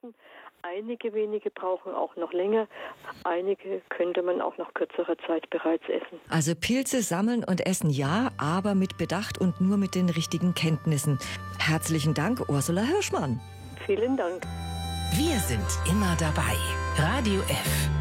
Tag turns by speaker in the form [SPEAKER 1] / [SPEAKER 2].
[SPEAKER 1] essen. Einige wenige brauchen auch noch länger. Einige könnte man auch nach kürzerer Zeit bereits essen.
[SPEAKER 2] Also Pilze sammeln und essen ja, aber mit Bedacht und nur mit den richtigen Kenntnissen. Herzlichen Dank, Ursula Hirschmann.
[SPEAKER 1] Vielen Dank.
[SPEAKER 3] Wir sind immer dabei. Radio F.